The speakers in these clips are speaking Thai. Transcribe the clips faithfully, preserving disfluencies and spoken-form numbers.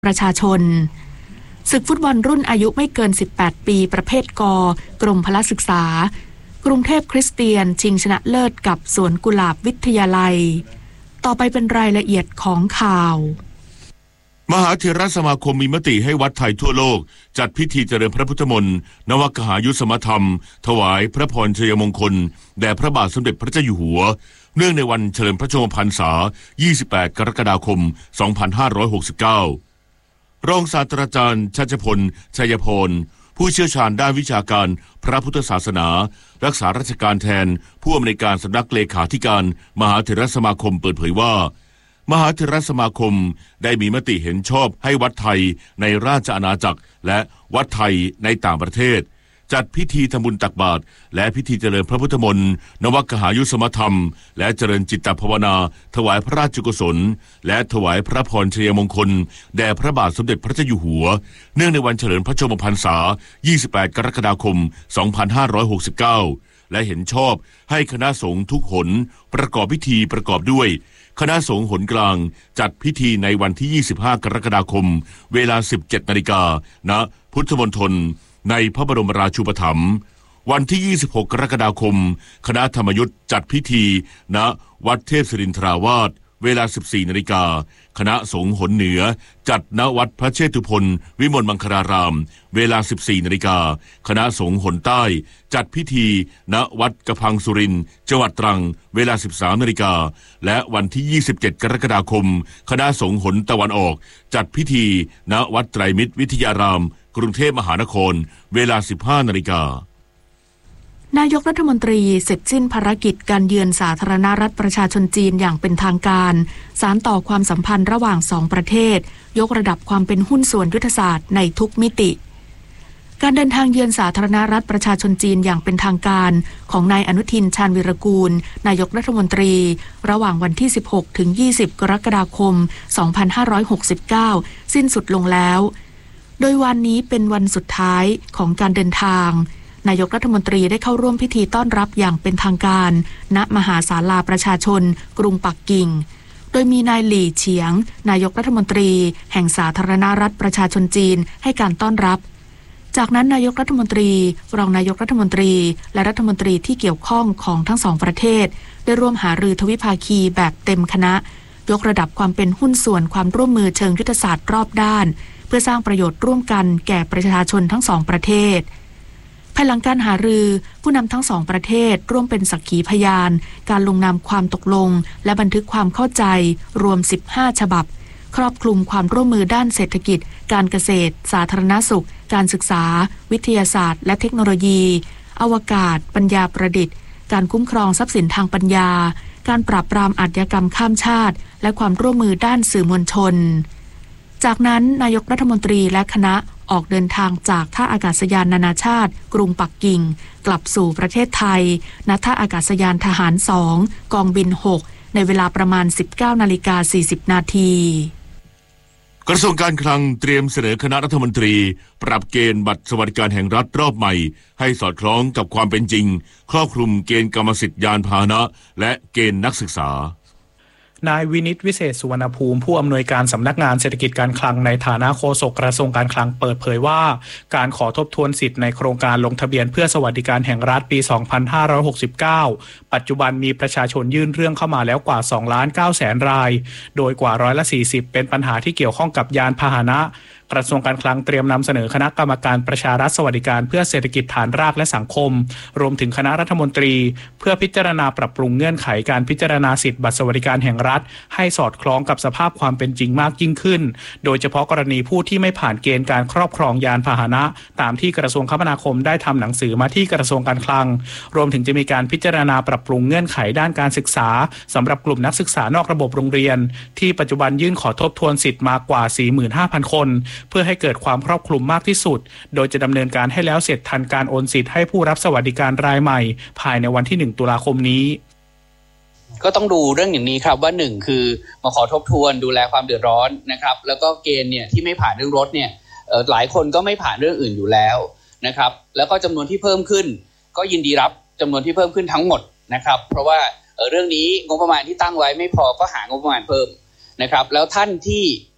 ประชาชนศึกฟุตบอลรุ่นอายุไม่เกินสิบแปดปีประเภทกกรมพละศึกษากรุงเทพคริสเตียนชิงชนะเลิศกับสวนกุหลาบวิทยาลัยต่อไปเป็นรายละเอียดของข่าวมหาเถรสมาคมมีมติให้วัดไทยทั่วโลกจัดพิธีเจริญพระพุทธมนต์นวกหายุสมธรรมถวายพระพรชัยมงคลแด่พระบาทสมเด็จพระเจ้าอยู่หัวเนื่องในวันเฉลิมพระชนมพรรษายี่สิบแปดกรกฎาคมสองพันห้าร้อยหกสิบเก้ารองศาสตราจารย์ชัชพลชัยพรผู้เชี่ยวชาญด้านวิชาการพระพุทธศาสนารักษาราชการแทนผู้อำนวยการสำนักเลขาธิการมหาเถรสมาคมเปิดเผยว่ามหาเถรสมาคมได้มีมติเห็นชอบให้วัดไทยในราชอาณาจักรและวัดไทยในต่างประเทศจัดพิธีทำบุญตักบาตรและพิธีเจริญพระพุทธมนต์นวกหายุสมธรรมและเจริญจิตตภาวนาถวายพระราชกุศลและถวายพระพรชัยมงคลแด่พระบาทสมเด็จพระเจ้าอยู่หัวเนื่องในวันเฉลิมพระชนมพรรษายี่สิบแปดกรกฎาคมสองพันห้าร้อยหกสิบเก้าและเห็นชอบให้คณะสงฆ์ทุกหนประกอบพิธีประกอบด้วยคณะสงฆ์หนกลางจัดพิธีในวันที่ยี่สิบห้ากรกฎาคมเวลา สิบเจ็ดนาฬิกา ณพุทธมณฑลในพระบรมราชูปถัมภ์วันที่ยี่สิบหกกรกฎาคมคณะธรรมยุทธจัดพิธีณวัดเทพศิรินทราวาสเวลา สิบสี่นาฬิกา คณะสงฆ์หนเหนือจัดณวัดพระเชตุพนวิมลมังคลารามเวลา สิบสี่นาฬิกา คณะสงฆ์หนใต้จัดพิธีณวัดกระพังสุรินทร์จังหวัดตรังเวลา สิบสามนาฬิกา และวันที่ยี่สิบเจ็ดกรกฎาคมคณะสงฆ์หนตะวันออกจัดพิธีณวัดไตรมิตรวิทยารามกรุงเทพมหานครเวลา สิบห้านาฬิกานายกรัฐมนตรีเสร็จสิ้นภารกิจการเยือนสาธารณรัฐประชาชนจีนอย่างเป็นทางการสานต่อความสัมพันธ์ระหว่างสองประเทศยกระดับความเป็นหุ้นส่วนยุทธศาสตร์ในทุกมิติการเดินทางเยือนสาธารณรัฐประชาชนจีนอย่างเป็นทางการของนายอนุทินชาญวิรากูลนายกรัฐมนตรีระหว่างวันที่สิบหกถึงยี่สิบกรกฎาคมสองพันห้าร้อยหกสิบเก้าสิ้นสุดลงแล้วโดยวันนี้เป็นวันสุดท้ายของการเดินทางนายกรัฐมนตรีได้เข้าร่วมพิธีต้อนรับอย่างเป็นทางการณมหาศาลาประชาชนกรุงปักกิ่งโดยมีนายหลี่เฉียงนายกรัฐมนตรีแห่งสาธารณรัฐประชาชนจีนให้การต้อนรับจากนั้นนายกรัฐมนตรีรองนายกรัฐมนตรีและรัฐมนตรีที่เกี่ยวข้องของทั้งสองประเทศได้ร่วมหารือทวิภาคีแบบเต็มคณะยกระดับความเป็นหุ้นส่วนความร่วมมือเชิงยุทธศาสตร์รอบด้านเพื่อสร้างประโยชน์ร่วมกันแก่ประชาชนทั้งสองประเทศภายหลังการหารือผู้นำทั้งสองประเทศร่วมเป็นสักขีพยานการลงนามความตกลงและบันทึกความเข้าใจรวมสิบห้าฉบับครอบคลุมความร่วมมือด้านเศรษฐกิจการเกษตรสาธารณสุขการศึกษาวิทยาศาสตร์และเทคโนโลยีอวกาศปัญญาประดิษฐ์การคุ้มครองทรัพย์สินทางปัญญาการปราบปรามอาชญากรรมข้ามชาติและความร่วมมือด้านสื่อมวลชนจากนั้นนายกรัฐมนตรีและคณะออกเดินทางจากท่าอากาศยานนานาชาติกรุงปักกิ่งกลับสู่ประเทศไทยณท่าอากาศยานทหารสองกองบินหกในเวลาประมาณ สิบเก้านาฬิกาสี่สิบนาทีกระทรวงการคลังเตรียมเสนอคณะรัฐมนตรีปรับเกณฑ์บัตรสวัสดิการแห่งรัฐรอบใหม่ให้สอดคล้องกับความเป็นจริงครอบคลุมเกณฑ์กรรมสิทธิยานพาหนะและเกณฑ์นักศึกษานายวินิตวิเศษสุวรรณภูมิผู้อำนวยการสำนักงานเศรษฐกิจการคลังในฐานะโฆษกกระทรวงการคลังเปิดเผยว่าการขอทบทวนสิทธิ์ในโครงการลงทะเบียนเพื่อสวัสดิการแห่งรัฐปีสองพันห้าร้อยหกสิบเก้าปัจจุบันมีประชาชนยื่นเรื่องเข้ามาแล้วกว่าสองล้านเก้าแสนรายโดยกว่าร้อยละสี่สิบเป็นปัญหาที่เกี่ยวข้องกับยานพาหนะกระทรวงการคลังเตรียมนำเสนอคณะกรรมการประชารัฐสวัสดิการเพื่อเศรษฐกิจฐานรากและสังคมรวมถึงคณะรัฐมนตรีเพื่อพิจารณาปรับปรุงเงื่อนไขการพิจารณาสิทธิบัตรสวัสดิการแห่งรัฐให้สอดคล้องกับสภาพความเป็นจริงมากยิ่งขึ้นโดยเฉพาะกรณีผู้ที่ไม่ผ่านเกณฑ์การครอบครองยานพาหนะตามที่กระทรวงคมนาคมได้ทำหนังสือมาที่กระทรวงการคลังรวมถึงจะมีการพิจารณาปรับปรุงเงื่อนไขด้านการศึกษาสำหรับกลุ่มนักศึกษานอกระบบโรงเรียนที่ปัจจุบันยื่นขอทบทวนสิทธิ์มากว่า สี่หมื่นห้าพัน คนเพื่อให้เกิดความครอบคลุมมากที่สุดโดยจะดำเนินการให้แล้วเสร็จทันการโอนสิทธิ์ให้ผู้รับสวัสดิการรายใหม่ภายในวันที่หนึ่งตุลาคมนี้ก็ต้องดูเรื่องอย่างนี้ครับว่าหนึ่งคือมาขอทบทวนดูแลความเดือดร้อนนะครับแล้วก็เกณฑ์เนี่ยที่ไม่ผ่านเรื่องรถเนี่ยหลายคนก็ไม่ผ่านเรื่องอื่นอยู่แล้วนะครับแล้วก็จำนวนที่เพิ่มขึ้นก็ยินดีรับจำนวนที่เพิ่มขึ้นทั้งหมดนะครับเพราะว่าเรื่องนี้งบประมาณที่ตั้งไว้ไม่พอก็หางบประมาณเพิ่มนะครับแล้วท่านที่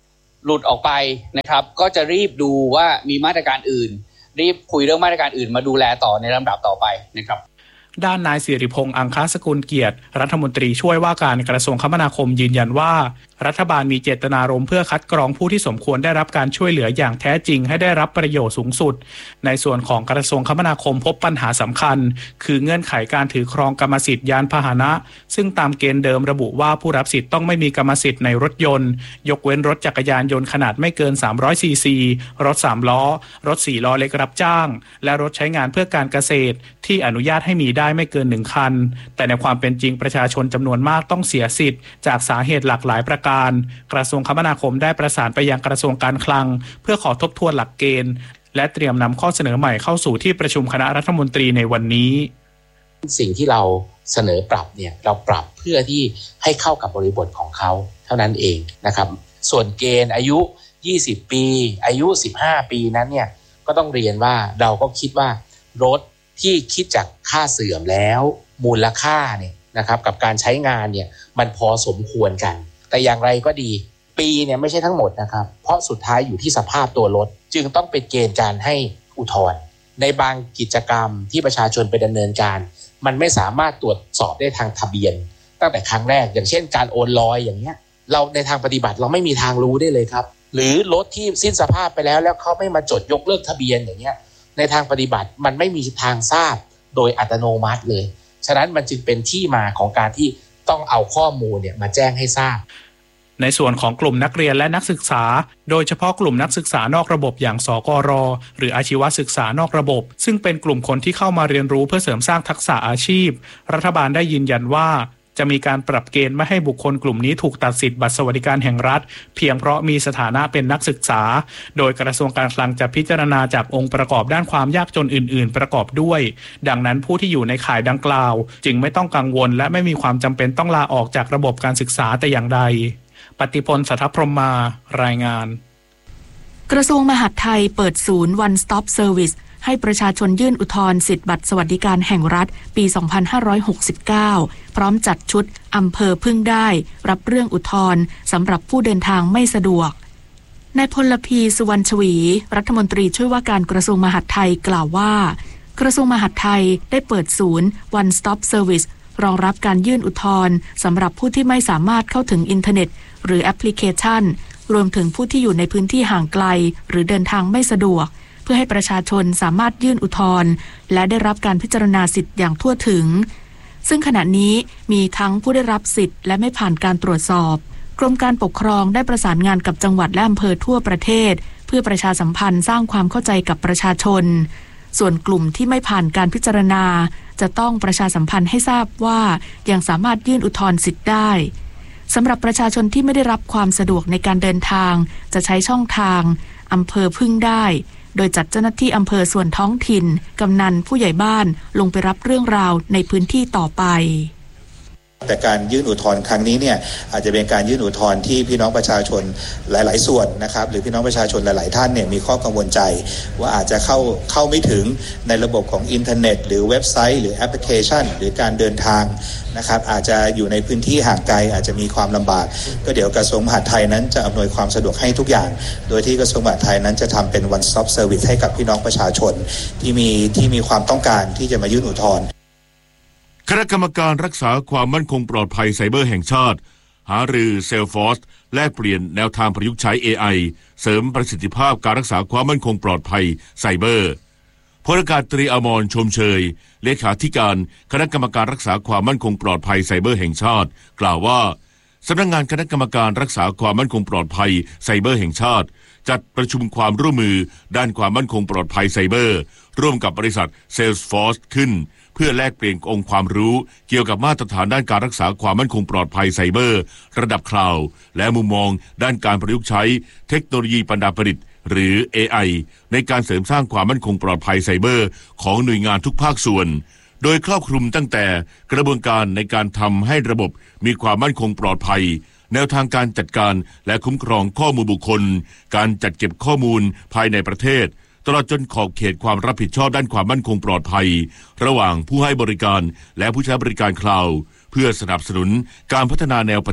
หลุดออกไปนะครับก็จะรีบดูว่ามีมาตรการอื่นรีบคุยเรื่องมาตรการอื่นมาดูแลต่อในลำดับต่อไปนะครับด้านนายสิริพงษ์อังคสกุลเกียรติรัฐมนตรีช่วยว่าการกระทรวงคมนาคมยืนยันว่ารัฐบาลมีเจตนารมณ์เพื่อคัดกรองผู้ที่สมควรได้รับการช่วยเหลืออย่างแท้จริงให้ได้รับประโยชน์สูงสุดในส่วนของกระทรวงคมนาคมพบปัญหาสำคัญคือเงื่อนไขการถือครองกรรมสิทธิ์ยานพาหนะซึ่งตามเกณฑ์เดิมระบุว่าผู้รับสิทธิ์ต้องไม่มีกรรมสิทธิ์ในรถยนต์ยกเว้นรถจักรยานยนต์ขนาดไม่เกินสามร้อยซีซีรถสามล้อรถสี่ล้อเล็กรับจ้างและรถใช้งานเพื่อการเกษตรที่อนุญาตให้มีได้ไม่เกินหนึ่งคันแต่ในความเป็นจริงประชาชนจำนวนมากต้องเสียสิทธิ์จากสาเหตุหลากหลายประการกระทรวงคมนาคมได้ประสานไปยังกระทรวงการคลังเพื่อขอทบทวนหลักเกณฑ์และเตรียมนำข้อเสนอใหม่เข้าสู่ที่ประชุมคณะรัฐมนตรีในวันนี้สิ่งที่เราเสนอปรับเนี่ยเราปรับเพื่อที่ให้เข้ากับบริบทของเขาเท่านั้นเองนะครับส่วนเกณฑ์อายุยี่สิบปีอายุสิบห้าปีนั้นเนี่ยก็ต้องเรียนว่าเราก็คิดว่ารถที่คิดจากค่าเสื่อมแล้วมูลค่าเนี่ยนะครับกับการใช้งานเนี่ยมันพอสมควรกันแต่อย่างไรก็ดีปีเนี่ยไม่ใช่ทั้งหมดนะครับเพราะสุดท้ายอยู่ที่สภาพตัวรถจึงต้องเป็นเกณฑ์การให้อุทธรณ์ในบางกิจกรรมที่ประชาชนไปดำเนินการมันไม่สามารถตรวจสอบได้ทางทะเบียนตั้งแต่ครั้งแรกอย่างเช่นการโอนลอยอย่างเงี้ยเราในทางปฏิบัติเราไม่มีทางรู้ได้เลยครับหรือรถที่สิ้นสภาพไปแล้วแล้วเขาไม่มาจดยกเลิกทะเบียนอย่างเงี้ยในทางปฏิบัติมันไม่มีทางทราบโดยอัตโนมัติเลยฉะนั้นมันจึงเป็นที่มาของการที่ต้องเอาข้อมูลเนี่ยมาแจ้งให้ทราบในส่วนของกลุ่มนักเรียนและนักศึกษาโดยเฉพาะกลุ่มนักศึกษานอกระบบอย่างสกร.หรืออาชีวศึกษานอกระบบซึ่งเป็นกลุ่มคนที่เข้ามาเรียนรู้เพื่อเสริมสร้างทักษะอาชีพรัฐบาลได้ยืนยันว่าจะมีการปรับเกณฑ์ไม่ให้บุคคลกลุ่มนี้ถูกตัดสิทธิ์บัตรสวัสดิการแห่งรัฐเพียงเพราะมีสถานะเป็นนักศึกษาโดยกระทรวงการคลังจะพิจารณาจากองค์ประกอบด้านความยากจนอื่นๆประกอบด้วยดังนั้นผู้ที่อยู่ในข่ายดังกล่าวจึงไม่ต้องกังวลและไม่มีความจำเป็นต้องลาออกจากระบบการศึกษาแต่อย่างใดปฏิพล สัทธพรหมารายงานกระทรวงมหาดไทยเปิดศูนย์ One Stop Service ให้ประชาชนยื่นอุทธรณ์สิทธิบัตรสวัสดิการแห่งรัฐปี สองพันห้าร้อยหกสิบเก้า พร้อมจัดชุดอำเภอพึ่งได้รับเรื่องอุทธรณ์สำหรับผู้เดินทางไม่สะดวกนายพลพีสุวรรณชวีรัฐมนตรีช่วยว่าการกระทรวงมหาดไทยกล่าวว่ากระทรวงมหาดไทยได้เปิดศูนย์ One Stop Service รองรับการยื่นอุทธรณ์สำหรับผู้ที่ไม่สามารถเข้าถึงอินเทอร์เน็ตหรือแอปพลิเคชันรวมถึงผู้ที่อยู่ในพื้นที่ห่างไกลหรือเดินทางไม่สะดวกเพื่อให้ประชาชนสามารถยื่นอุทธรณ์และได้รับการพิจารณาสิทธิ์อย่างทั่วถึงซึ่งขณะนี้มีทั้งผู้ได้รับสิทธิ์และไม่ผ่านการตรวจสอบกรมการปกครองได้ประสานงานกับจังหวัดและอำเภอทั่วประเทศเพื่อประชาสัมพันธ์สร้างความเข้าใจกับประชาชนส่วนกลุ่มที่ไม่ผ่านการพิจารณาจะต้องประชาสัมพันธ์ให้ทราบว่ายังสามารถยื่นอุทธรณ์สิทธิ์ได้สำหรับประชาชนที่ไม่ได้รับความสะดวกในการเดินทางจะใช้ช่องทางอำเภอพึ่งได้โดยจัดเจ้าหน้าที่อำเภอส่วนท้องถิ่นกำนันผู้ใหญ่บ้านลงไปรับเรื่องราวในพื้นที่ต่อไปแต่การยื่นอุทธรณ์ครั้งนี้เนี่ยอาจจะเป็นการยื่นอุทธรณ์ที่พี่น้องประชาชนหลายๆส่วนนะครับหรือพี่น้องประชาชนหลายๆท่านเนี่ยมีข้อกังวลใจว่าอาจจะเข้าเข้าไม่ถึงในระบบของอินเทอร์เน็ตหรือเว็บไซต์หรือแอปพลิเคชันหรือการเดินทางนะครับอาจจะอยู่ในพื้นที่ห่างไกลอาจจะมีความลำบากก็เดี๋ยวกระทรวงมหาดไทยนั้นจะอำนวยความสะดวกให้ทุกอย่างโดยที่กระทรวงมหาดไทยนั้นจะทำเป็น one stop service ให้กับพี่น้องประชาชนที่มีที่มีความต้องการที่จะมายื่นอุทธรณ์คณะกรรมการรักษาความมั่นคงปลอดภัยไซเบอร์แห่งชาติหารือเซลฟอร์สแลกเปลี่ยนแนวทางประยุกต์ใช้ เอ ไอ เสริมประสิทธิภาพการรักษาความมั่นคงปลอดภัยไซเบอร์พลอากาศตรีอมรชมเชยเลขาธิการคณะกรรมการรักษาความมั่นคงปลอดภัยไซเบอร์แห่งชาติกล่าวว่าสำนักงานคณะกรรมการรักษาความมั่นคงปลอดภัยไซเบอร์แห่งชาติจัดประชุมความร่วมมือด้านความมั่นคงปลอดภัยไซเบอร์ร่วมกับบริษัท Salesforce ขึ้นเพื่อแลกเปลี่ยนองค์ความรู้เกี่ยวกับมาตรฐานด้านการรักษาความมั่นคงปลอดภัยไซเบอร์ระดับคลาวด์และมุมมองด้านการประยุกต์ใช้เทคโนโลยีปัญญาประดิษฐ์หรือ เอ ไอ ในการเสริมสร้างความมั่นคงปลอดภัยไซเบอร์ของหน่วยงานทุกภาคส่วนโดยครอบคลุมตั้งแต่กระบวนการในการทำให้ระบบมีความมั่นคงปลอดภัยแนวทางการจัดการและคุ้มครองข้อมูลบุคคลการจัดเก็บข้อมูลภายในประเทศตลอดจนขอบเขตความรับผิดชอบด้านความมั่นคงปลอดภัยระหว่างผู้ให้บริการและผู้ใช้บริการคลาวด์เพื่อสนับสนุนการพัฒนาแนวปฏิบัติ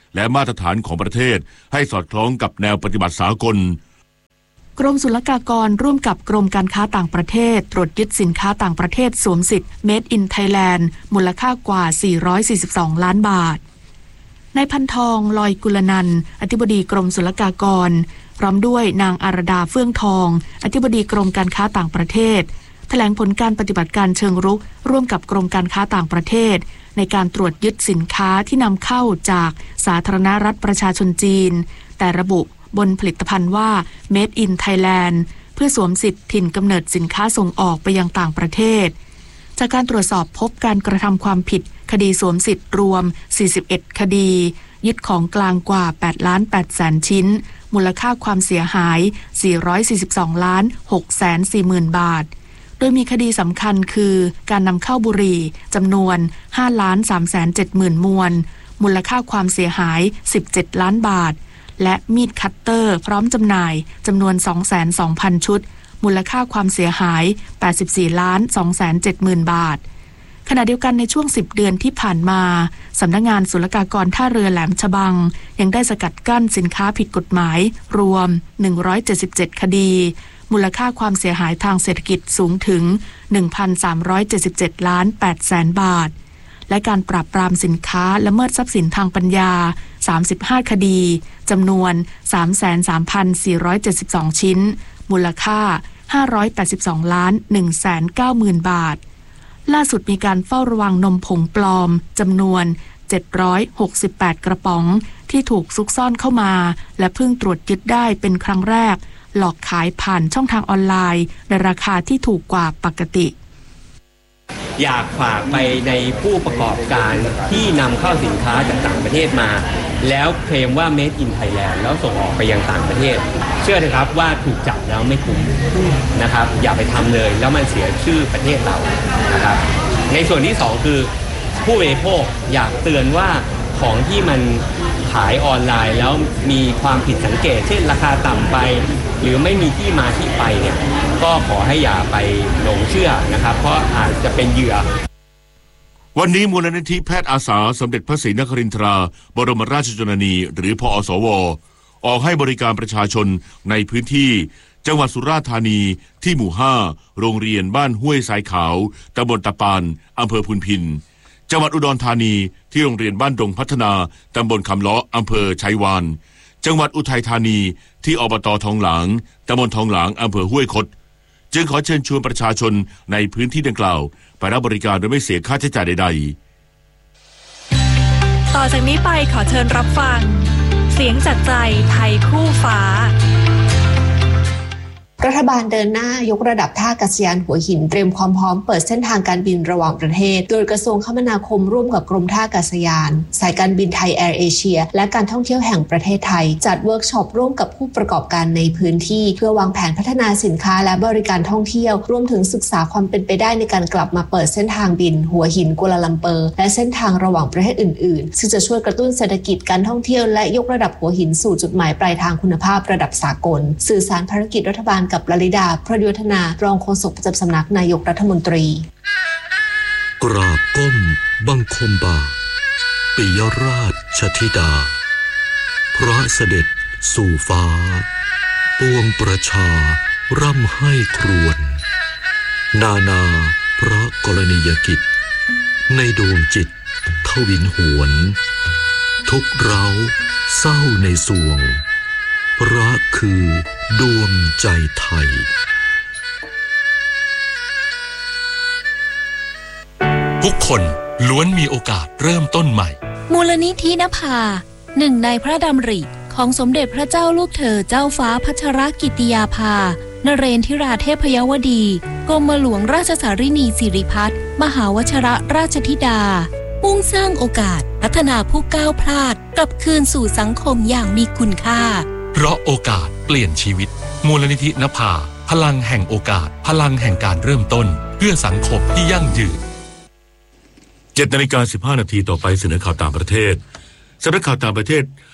และมาตรฐานของประเทศให้สอดคล้องกับแนวปฏิบัติสากลกรมศุลกากรร่วมกับกรมการค้าต่างประเทศตรวจยึดสินค้าต่างประเทศสวมสิทธิ์ Made in Thailand มูลค่ากว่าสี่ร้อยสี่สิบสองล้านบาทนายพันทองลอยกุลนันท์อธิบดีกรมศุลกากรพร้อมด้วยนางอารดาเฟื่องทองอธิบดีกรมการค้าต่างประเทศแถลงผลการปฏิบัติการเชิงรุกร่วมกับกรมการค้าต่างประเทศในการตรวจยึดสินค้าที่นำเข้าจากสาธารณรัฐประชาชนจีนแต่ระบุบนผลิตภัณฑ์ว่า Made in Thailand เพื่อสวมสิทธิ์ถิ่นกำเนิดสินค้าส่งออกไปยังต่างประเทศจากการตรวจสอบพบการกระทำความผิดคดีสวมสิทธิ์รวมสี่สิบเอ็ดคดียึดของกลางกว่าแปดล้านแปดแสนชิ้นมูลค่าความเสียหายสี่ร้อยสี่สิบสองล้านหกแสนสี่หมื่นบาทโดยมีคดีสำคัญคือการนำเข้าบุหรี่จำนวนห้าล้านสามแสนเจ็ดหมื่นมวนมูลค่าความเสียหายสิบเจ็ดล้านบาทและมีดคัตเตอร์พร้อมจำหน่ายจำนวน สองแสนสองพัน ชุดมูลค่าความเสียหายแปดสิบสี่ล้านสองแสนเจ็ดหมื่นบาทขณะเดียวกันในช่วงสิบเดือนที่ผ่านมาสำนักงานศุลกากรท่าเรือแหลมฉบังยังได้สกัดกั้นสินค้าผิดกฎหมายรวมหนึ่งร้อยเจ็ดสิบเจ็ดคดีมูลค่าความเสียหายทางเศรษฐกิจสูงถึง หนึ่งพันสามร้อยเจ็ดสิบเจ็ดล้านแปดแสนบาทและการปราบปรามสินค้าละเมิดทรัพย์สินทางปัญญาสามสิบห้าคดีจำนวน สามแสนสามพันสี่ร้อยเจ็ดสิบสอง ชิ้นมูลค่าห้าร้อยแปดสิบสองล้านหนึ่งแสนเก้าหมื่นบาทล่าสุดมีการเฝ้าระวังนมผงปลอมจำนวนเจ็ดร้อยหกสิบแปดกระป๋องที่ถูกซุกซ่อนเข้ามาและเพิ่งตรวจยึดได้เป็นครั้งแรกหลอกขายผ่านช่องทางออนไลน์ในราคาที่ถูกกว่าปกติอยากฝากไปในผู้ประกอบการที่นำเข้าสินค้าจากต่างประเทศมาแล้วเคลมว่า Made in Thailand แล้วส่งออกไปยังต่างประเทศเชื่อเถอะครับว่าถูกจับแล้วไม่คุ้มนะครับอย่าไปทำเลยแล้วมันเสียชื่อประเทศเรานะครับในส่วนที่สองคือผู้บริโภคอยากเตือนว่าของที่มันขายออนไลน์แล้วมีความผิดสังเกตเช่นราคาต่ำไปหรือไม่มีที่มาที่ไปเนี่ยก็ขอให้อย่าไปหลงเชื่อนะครับเพราะอาจจะเป็นเหยื่อวันนี้มูลนิธิแพทย์อาสาสมเด็จพระศรีนครินทราบรมราชชนนีหรือพอสวออกให้บริการประชาชนในพื้นที่จังหวัดสุราษฎร์ธานีที่หมู่ห้าโรงเรียนบ้านห้วยทรายขาวตำบลตะปานอำเภอพุนพินจังหวัดอุดรธานีที่โรงเรียนบ้านดงพัฒนาตำบลคำล้ออำเภอชัยวานจังหวัดอุทัยธานีที่อบต.ทองหลางตำบลทองหลางอำเภอห้วยคดจึงขอเชิญชวนประชาชนในพื้นที่ดังกล่าวไปรับบริการโดยไม่เสียค่าใช้จ่ายใดๆต่อจากนี้ไปขอเชิญรับฟังเสียงจากใจไทยคู่ฟ้ารัฐบาลเดินหน้ายกระดับท่าอากาศยานหัวหินเตรียมความพร้อมเปิดเส้นทางการบินระหว่างประเทศโดยกระทรวงคมนาคมร่วมกับกรมท่าอากาศยานสายการบินไทยแอร์เอเชียและการท่องเที่ยวแห่งประเทศไทยจัดเวิร์กช็อปร่วมกับผู้ประกอบการในพื้นที่เพื่อวางแผนพัฒนาสินค้าและบริการท่องเที่ยวรวมถึงศึกษาความเป็นไปได้ในการกลับมาเปิดเส้นทางบินหัวหินกัวลาลัมเปอร์และเส้นทางระหว่างประเทศอื่นๆซึ่งจะช่วยกระตุ้นเศรษฐกิจการท่องเที่ยวและยกระดับหัวหินสู่จุดหมายปลายทางคุณภาพระดับสากลสื่อสารภารกิจรัฐบาลกับลลิดาประยุทธนารองโฆษกประจำสำนักนายกรัฐมนตรีกราบก้มบังคมบาปิยราชธิดาพระเสด็จสู่ฟ้าปวงประชาร่ำให้ครวญนานาพระกรณียกิจในดวงจิตทวินหวนทุกเร้าเศร้าในสวงพระคือดวงใจไทยทุกคนล้วนมีโอกาสเริ่มต้นใหม่มูลนิธินภาหนึ่งในพระดำริของสมเด็จพระเจ้าลูกเธอเจ้าฟ้าพัชรกิติยาภานเรนทิราเทพยวดีกรมหลวงราชสารินีสิริพัฒน์มหาวชรราชธิดามุ่งสร้างโอกาสพัฒนาผู้ก้าวพลาดกลับคืนสู่สังคมอย่างมีคุณค่าเพราะโอกาสเปลี่ยนชีวิตมูลนิธินภาพลังแห่งโอกาสพลังแห่งการเริ่มต้นเพื่อสังคมที่ยั่งยืนเจ็ดนาฬิกาสิบห้านาทีต่อไปเสนอข่าวต่างประเทศสำนักข่าวต่างประเทศ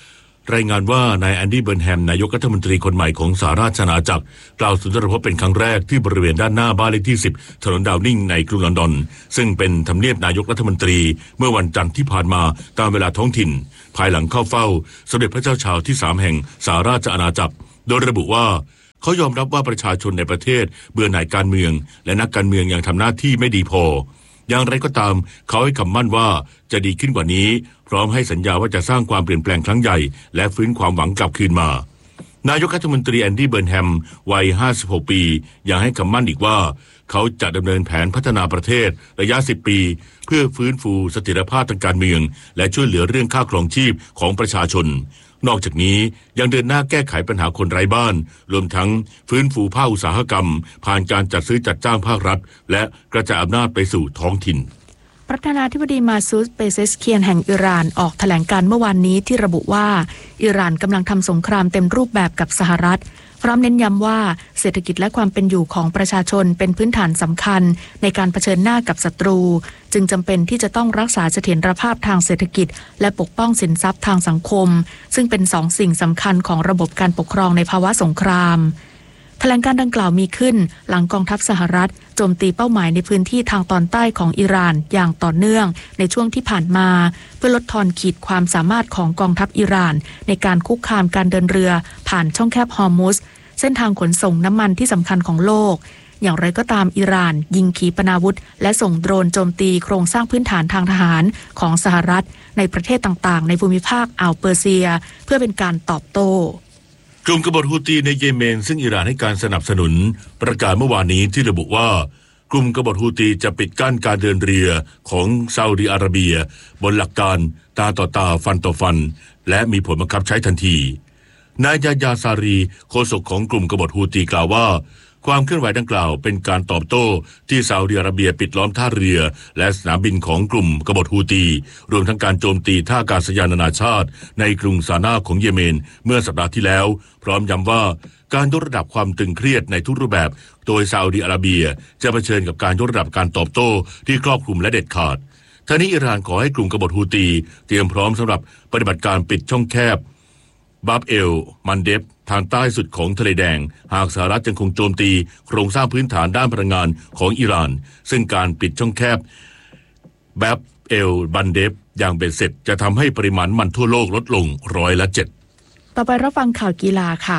รายงานว่านายแอนดี้เบิร์นแฮมนายกรัฐมนตรีคนใหม่ของสหราชอาณาจักรกล่าวสุนทรพจน์เป็นครั้งแรกที่บริเวณด้านหน้าบ้านเลขที่สิบถนนดาวนิงในกรุงลอนดอนซึ่งเป็นทำเนียบนายกรัฐมนตรีเมื่อวันจันทร์ที่ผ่านมาตามเวลาท้องถิ่นภายหลังเข้าเฝ้าสมเด็จพระเจ้าชาวที่สามแห่งสหราชอาณาจักรโดยระบุว่าเขายอมรับว่าประชาชนในประเทศเบื่อหน่ายการเมืองและนักการเมืองยังทำหน้าที่ไม่ดีพออย่างไรก็ตามเขาให้คำมั่นว่าจะดีขึ้นกว่านี้พร้อมให้สัญญาว่าจะสร้างความเปลี่ยนแปลงครั้งใหญ่และฟื้นความหวังกลับคืนมานายกรัฐมนตรีแอนดี้เบิร์นแฮมวัยห้าสิบหกปียังให้คำมั่นอีกว่าเขาจะดำเนินแผนพัฒนาประเทศระยะสิบปีเพื่อฟื้นฟูเสถียรภาพทางการเมืองและช่วยเหลือเรื่องค่าครองชีพของประชาชนนอกจากนี้ยังเดินหน้าแก้ไขปัญหาคนไร้บ้านรวมทั้งฟื้นฟูภาคอุตสาหกรรมผ่านการจัดซื้อจัดจ้างภาครัฐและกระจายอำนาจไปสู่ท้องถิ่นประธานาธิบดีมาซูด เปเซสเคียนแห่งอิหร่านออกแถลงการเมื่อวานนี้ที่ระบุว่าอิหร่านกำลังทำสงครามเต็มรูปแบบกับสหรัฐพร้อมเน้นย้ำว่าเศรษฐกิจและความเป็นอยู่ของประชาชนเป็นพื้นฐานสำคัญในการเผชิญหน้ากับศัตรูจึงจำเป็นที่จะต้องรักษาเสถียรภาพทางเศรษฐกิจและปกป้องสินทรัพย์ทางสังคมซึ่งเป็นสองสิ่งสำคัญของระบบการปกครองในภาวะสงครามแถลงการดังกล่าวมีขึ้นหลังกองทัพสหรัฐโจมตีเป้าหมายในพื้นที่ทางตอนใต้ของอิหร่านอย่างต่อเนื่องในช่วงที่ผ่านมาเพื่อลดทอนขีดความสามารถของกองทัพอิหร่านในการคุกคามการเดินเรือผ่านช่องแคบฮอร์มุซเส้นทางขนส่งน้ำมันที่สำคัญของโลกอย่างไรก็ตามอิหร่านยิงขีปนาวุธและส่งโดรนโจมตีโครงสร้างพื้นฐานทางทหารของสหรัฐในประเทศต่างๆในภูมิภาคอ่าวเปอร์เซียเพื่อเป็นการตอบโต้กลุ่มกบฏฮูตีในเยเมนซึ่งอิหร่านให้การสนับสนุนประกาศเมื่อวานนี้ที่ระบุว่ากลุ่มกบฏฮูตีจะปิดกั้นการเดินเรือของซาอุดิอาระเบียบนหลักการตาต่อตาฟันต่อฟันและมีผลบังคับใช้ทันทีนายยาญาซารีโฆษกของกลุ่มกบฏฮูตีกล่าวว่าความเคลื่อนไหวดังกล่าวเป็นการตอบโต้ที่ซาอุดิอาระเบียปิดล้อมท่าเรือและสนามบินของกลุ่มกบฏฮูตีรวมทั้งการโจมตีท่าอากาศยานนานาชาติในกรุงซานาของเยเมนเมื่อสัปดาห์ที่แล้วพร้อมย้ำว่าการยกระดับความตึงเครียดในทุกรูปแบบโดยซาอุดิอาระเบียจะเผชิญกับการยกระดับการตอบโต้ที่ครอบคลุมและเด็ดขาดทั้งนี้อิหร่านขอให้กลุ่มกบฏฮูตีเตรียมพร้อมสำหรับปฏิบัติการปิดช่องแคบบาบเอลมันเดฟทางใต้สุดของทะเลแดงหากสหรัฐยังคงโจมตีโครงสร้างพื้นฐานด้านพลังงานของอิหร่านซึ่งการปิดช่องแคบบาบเอลบันเดฟอย่างเบ็ดเสร็จจะทำให้ปริมาณมันทั่วโลกลดลงร้อยละเจ็ดต่อไปรับฟังข่าวกีฬาค่ะ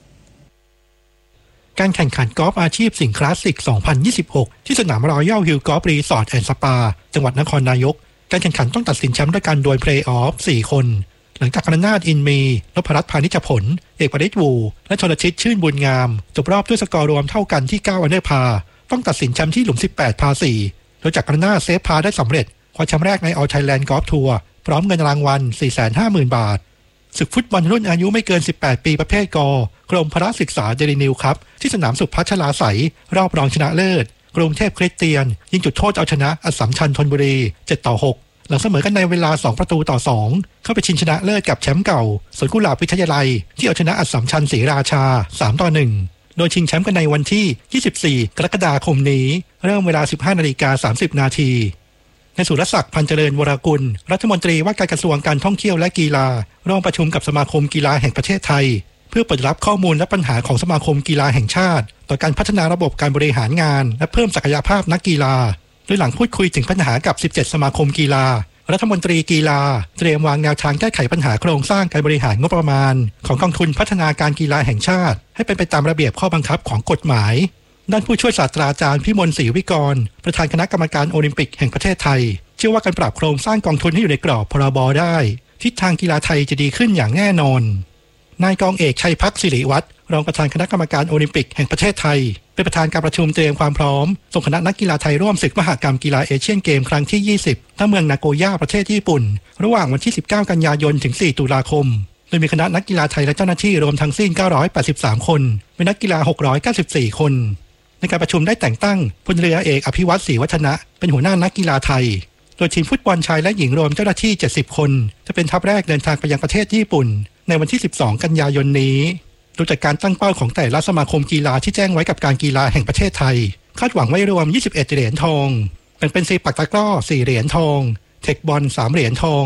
การแข่งขันกอล์ฟอาชีพสิงห์คลาสสิกสองพันยี่สิบหกที่สนามรอยัลฮิลล์กอล์ฟรีสอร์ทแอนด์สปาจังหวัดนครนายกการแข่งขันต้องตัดสินแชมป์ด้วยการโดยเพลย์ออฟสี่คนหลังจากกรนาถอินมีนพรัตน์พานิชผลเอกปริศวูและชลชิตชื่นบุญงามจบรอบด้วยสกอร์รวมเท่ากันที่เก้าอันเดอร์พาต้องตัดสินแชมป์ที่หลุมสิบแปดพาสี่โดยจากกรนาถเซฟพาได้สำเร็จคว้าแชมป์แรกในออลไทยแลนด์กอล์ฟทัวร์พร้อมเงินรางวัล สี่แสนห้าหมื่น บาทศึกฟุตบอลรุ่นอายุไม่เกินสิบแปดปีประเภทกกรมพละศึกษาเดลินิวครับที่สนามสุพัชลาไสยรอบรองชนะเลิศกรุงเทพคริสเตียนยิงจุดโทษเอาชนะอัสสัมชัญธนบุรีเจ็ดต่อหกหลังเสมอกันในเวลาสองประตูต่อสองเข้าไปชิงชนะเลิศกับแชมป์เก่าสวนกุหลาบวิทยาลัยที่เอาชนะอัสสัมชัญศรีราชาสามต่อหนึ่งโดยชิงแชมป์กันในวันที่ยี่สิบสี่กรกฎาคมนี้เริ่มเวลา สิบห้านาฬิกาสามสิบนาทีในสุรศักดิ์พันเจริญวรกุลรัฐมนตรีว่าการกระทรวงการท่องเที่ยวและกีฬาร่วมประชุมกับสมาคมกีฬาแห่งประเทศไทยเพื่อเปิดรับข้อมูลและปัญหาของสมาคมกีฬาแห่งชาติต่อการพัฒนาระบบการบริหารงานและเพิ่มศักยภาพนักกีฬาโดยหลังพูดคุยถึงปัญหากับสิบเจ็ดสมาคมกีฬารัฐมนตรีกีฬาเตรียมวางแนวทางแก้ไขปัญหาโครงสร้างการบริหารงบประมาณของกองทุนพัฒนาการกีฬาแห่งชาติให้เป็นไปตามระเบียบข้อบังคับของกฎหมายด้านผู้ช่วยศาสตราจารย์พิมลศรีวิกรประธานคณะกรรมการโอลิมปิกแห่งประเทศไทยเชื่อว่าการปรับโครงสร้างกองทุนให้อยู่ในกรอบพรบได้ทิศทางกีฬาไทยจะดีขึ้นอย่างแน่นอนนายกองเอกชัยพักศิริวัฒน์รองประธานคณะกรรมการโอลิมปิกแห่งประเทศไทยเป็นประธานการประชุมเตรียมความพร้อมส่งคณะนักกีฬาไทยร่วมศึกมหกรรมกีฬาเอเชียนเกมครั้งที่ยี่สิบณเมืองนาโกย่าประเทศญี่ปุ่นระหว่างวันที่สิบเก้ากันยายนถึงสี่ตุลาคมโดยมีคณะนักกีฬาไทยและเจ้าหน้าที่รวมทั้งสิ้นเก้าร้อยแปดสิบสามคนเป็นนักกีฬาหกร้อยเก้าสิบสี่คนในการประชุมได้แต่งตั้งพลเรือเอกอภิวัตรศรีวัฒนะเป็นหัวหน้านักกีฬาไทยโดยทีมฟุตบอลชายและหญิงรวมเจ้าหน้าที่เจ็ดสิบคนจะเป็นทัพแรกเดินทางไปยังประเทศญี่ปุ่นในวันที่สิบสองกันยายนนี้โดยจากการตั้งเป้าของแต่ละสมาคมกีฬาที่แจ้งไว้กับการกีฬาแห่งประเทศไทยคาดหวังไว้รวมยี่สิบเอ็ดเหรียญทองแบ่งเป็นซีปักตะกร้อสี่เหรียญทองเทคบอลสามเหรียญทอง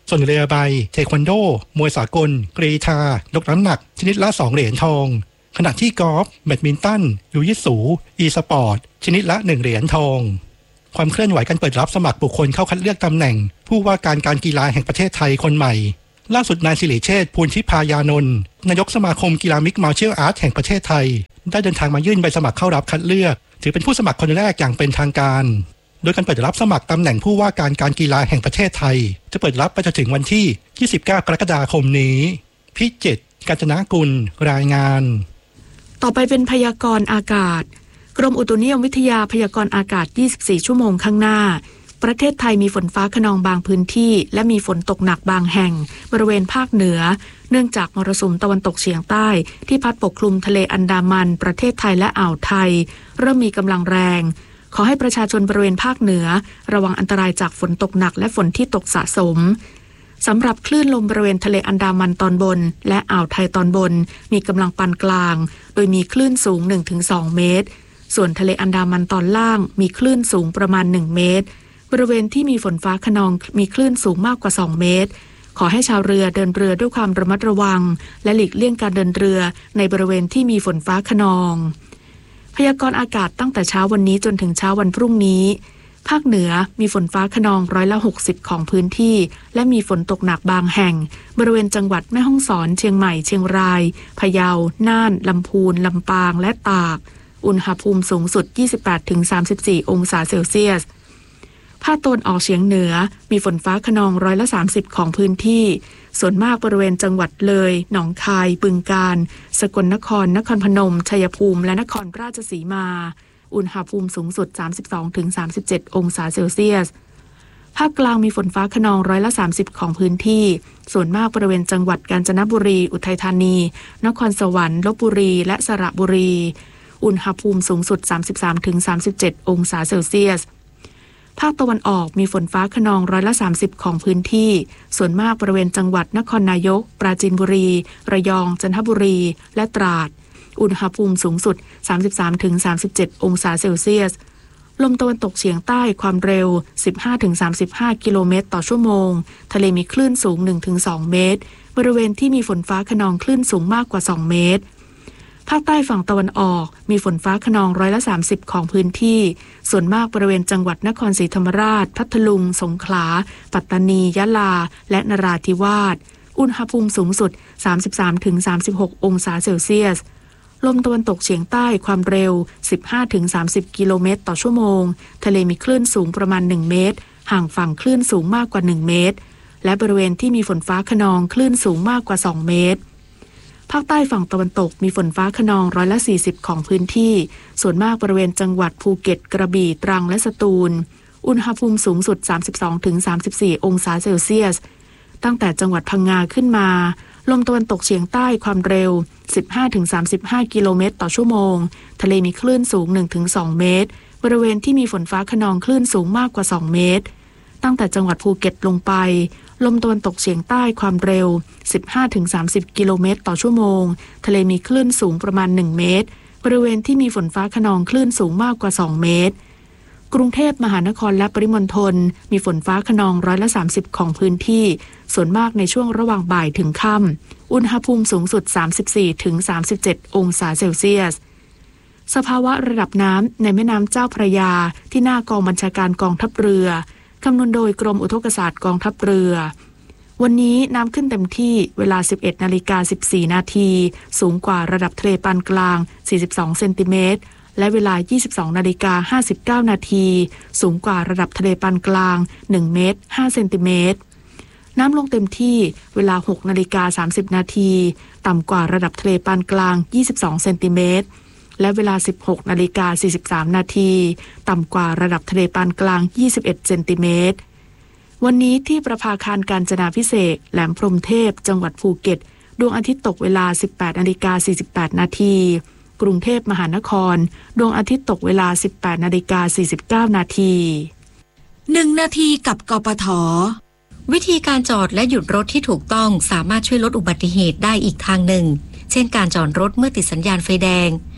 ส่วนเรือใบเทควันโดมวยสากลกรีธายกน้ำหนักชนิดละสองเหรียญทองขณะที่กอล์ฟแบดมินตันยูยิสูอีสปอร์ตชนิดละหนึ่งเหรียญทองความเคลื่อนไหวการเปิดรับสมัครบุคคลเข้าคัดเลือกตำแหน่งผู้ว่าการการกีฬาแห่งประเทศไทยคนใหม่ล่าสุดนายสิริเชษฐ์ ภูลทิพายานนท์นายกสมาคมกีฬามิกซ์มาร์เชียลอาร์ตแห่งประเทศไทยได้เดินทางมายื่นใบสมัครเข้ารับคัดเลือกถือเป็นผู้สมัครคนแรกอย่างเป็นทางการโดยการเปิดรับสมัครตำแหน่งผู้ว่าการการกีฬาแห่งประเทศไทยจะเปิดรับไปจนถึงวันที่ยี่สิบเก้ากรกฎาคมนี้พิจิตร กาญจนกุลรายงานต่อไปเป็นพยากรณ์อากาศกรมอุตุนิยมวิทยาพยากรณ์อากาศยี่สิบสี่ชั่วโมงข้างหน้าประเทศไทยมีฝนฟ้าคะนองบางพื้นที่และมีฝนตกหนักบางแห่งบริเวณภาคเหนือเนื่องจากมรสุมตะวันตกเฉียงใต้ที่พัดปกคลุมทะเลอันดามันประเทศไทยและอ่าวไทยเริ่มมีกำลังแรงขอให้ประชาชนบริเวณภาคเหนือระวังอันตรายจากฝนตกหนักและฝนที่ตกสะสมสำหรับคลื่นลมบริเวณทะเลอันดามันตอนบนและอ่าวไทยตอนบนมีกำลังปานกลางโดยมีคลื่นสูง หนึ่งถึงสอง เมตรส่วนทะเลอันดามันตอนล่างมีคลื่นสูงประมาณหนึ่งเมตรบริเวณที่มีฝนฟ้าคะนองมีคลื่นสูงมากกว่าสองเมตรขอให้ชาวเรือเดินเรือด้วยความระมัดระวังและหลีกเลี่ยงการเดินเรือในบริเวณที่มีฝนฟ้าคะนองพยากรณ์อากาศตั้งแต่เช้าวันนี้จนถึงเช้าวันพรุ่งนี้ภาคเหนือมีฝนฟ้าคะนองร้อยละหกสิบของพื้นที่และมีฝนตกหนักบางแห่งบริเวณจังหวัดแม่ฮ่องสอนเชียงใหม่เชียงรายพะเยาน่านลำพูนลำปางและตากอุณหภูมิสูงสุด ยี่สิบแปดถึงสามสิบสี่ องศาเซลเซียสภาคตะวันออกเฉียงเหนือมีฝนฟ้าคะนองร้อยละสามสิบของพื้นที่ส่วนมากบริเวณจังหวัดเลยหนองคายบึงกาฬสกลนครนครพนมชัยภูมิและนครราชสีมาอุณหภูมิสูงสุด สามสิบสองถึงสามสิบเจ็ด องศาเซลเซียสภาคกลางมีฝนฟ้าคะนองร้อยละสามสิบของพื้นที่ส่วนมากบริเวณจังหวัดกาญจนบุรีอุทัยธานีนครสวรรค์ลพบุรีและสระบุรีอุณหภูมิสูงสุด สามสิบสามถึงสามสิบเจ็ด องศาเซลเซียสภาคตะวันออกมีฝนฟ้าคะนองร้อยละสามสิบของพื้นที่ส่วนมากบริเวณจังหวัดนครนายกปราจีนบุรีระยองจันทบุรีและตราดอุณหภูมิสูงสุด สามสิบสามถึงสามสิบเจ็ด องศาเซลเซียสลมตะวันตกเฉียงใต้ความเร็ว สิบห้าถึงสามสิบห้า กิโลเมตรต่อชั่วโมงทะเลมีคลื่นสูง หนึ่งถึงสอง เมตรบริเวณที่มีฝนฟ้าคะนองคลื่นสูงมากกว่าสองเมตรภาคใต้ฝั่งตะวันออกมีฝนฟ้าคะนองร้อยละสามสิบของพื้นที่ส่วนมากบริเวณจังหวัดนครศรีธรรมราชพัทลุงสงขลาปัตตานียะลาและนราธิวาสอุณหภูมิสูงสุด สามสิบสามถึงสามสิบหก องศาเซลเซียสลมตะวันตกเฉียงใต้ความเร็ว สิบห้าถึงสามสิบ กิโลเมตรต่อชั่วโมงทะเลมีคลื่นสูงประมาณหนึ่งเมตรห่างฝั่งคลื่นสูงมากกว่าหนึ่งเมตรและบริเวณที่มีฝนฟ้าคะนองคลื่นสูงมากกว่าสองเมตรภาคใต้ฝั่งตะวันตกมีฝนฟ้าคะนองร้อยละสี่สิบของพื้นที่ส่วนมากบริเวณจังหวัดภูเก็ตกระบี่ตรังและสตูลอุณหภูมิสูงสุด สามสิบสองถึงสามสิบสี่ องศาเซลเซียสตั้งแต่จังหวัดพังงาขึ้นมาลมตะวันตกเฉียงใต้ความเร็ว สิบห้าถึงสามสิบห้า กิโลเมตรต่อชั่วโมงทะเลมีคลื่นสูง หนึ่งถึงสอง เมตรบริเวณที่มีฝนฟ้าคะนองคลื่นสูงมากกว่าสองเมตรตั้งแต่จังหวัดภูเก็ตลงไปลมตะวันตกเฉียงใต้ความเร็ว สิบห้าถึงสามสิบ กิโลเมตรต่อชั่วโมงทะเลมีคลื่นสูงประมาณหนึ่งเมตรบริเวณที่มีฝนฟ้าคะนองคลื่นสูงมากกว่าสองเมตรกรุงเทพมหานครและปริมณฑลมีฝนฟ้าคะนองร้อยละสามสิบของพื้นที่ส่วนมากในช่วงระหว่างบ่ายถึงค่ำอุณหภูมิสูงสุด สามสิบสี่ถึงสามสิบเจ็ด องศาเซลเซียสสภาวะระดับน้ำในแม่น้ำเจ้าพระยาที่หน้ากองบัญชาการกองทัพเรือคำนวณโดยกรมอุทกศาสตร์กองทัพเรือวันนี้น้ำขึ้นเต็มที่เวลา สิบเอ็ดนาฬิกาสิบสี่ นาทีสูงกว่าระดับทะเลปานกลางสี่สิบสองเซนติเมตรและเวลา ยี่สิบสองนาฬิกาห้าสิบเก้า นาทีสูงกว่าระดับทะเลปานกลางหนึ่งเมตรห้าเซนติเมตรน้ำลงเต็มที่เวลา หกนาฬิกาสามสิบ นาทีต่ำกว่าระดับทะเลปานกลางยี่สิบสองเซนติเมตรและเวลา สิบหกนาฬิกาสี่สิบสาม นาทีต่ำกว่าระดับทะเลปานกลางยี่สิบเอ็ดเซนติเมตรวันนี้ที่ประภาคารกาญจนาภิเษกแหลมพรหมเทพจังหวัดภูเก็ตดวงอาทิตย์ตกเวลา สิบแปดนาฬิกาสี่สิบแปด นาทีกรุงเทพมหานครดวงอาทิตย์ตกเวลา สิบแปดนาฬิกาสี่สิบเก้า นาทีหนึ่งนาทีกับกปท.วิธีการจอดและหยุดรถที่ถูกต้องสามารถช่วยลดอุบัติเหตุได้อีกทางหนึ่งเช่นการจอดรถเมื่อติดสัญญาณไฟแดง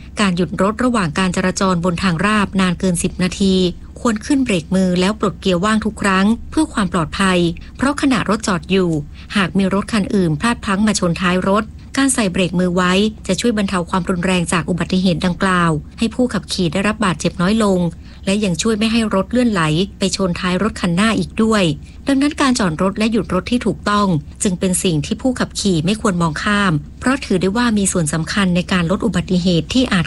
การหยุดรถระหว่างการจราจรบนทางราบนานเกินสิบนาทีควรขึ้นเบรกมือแล้วปลดเกียร์ว่างทุกครั้งเพื่อความปลอดภัยเพราะขณะรถจอดอยู่หากมีรถคันอื่นพลาดพลั้งมาชนท้ายรถการใส่เบรกมือไว้จะช่วยบรรเทาความรุนแรงจากอุบัติเหตุดังกล่าวให้ผู้ขับขี่ได้รับบาดเจ็บน้อยลงและยังช่วยไม่ให้รถเลื่อนไหลไปชนท้ายรถคันหน้าอีกด้วยดังนั้นการจอดรถและหยุดรถที่ถูกต้องจึงเป็นสิ่งที่ผู้ขับขี่ไม่ควรมองข้ามเพราะถือได้ว่ามีส่วนสำคัญในการลดอุบัติเหตุที่อาจ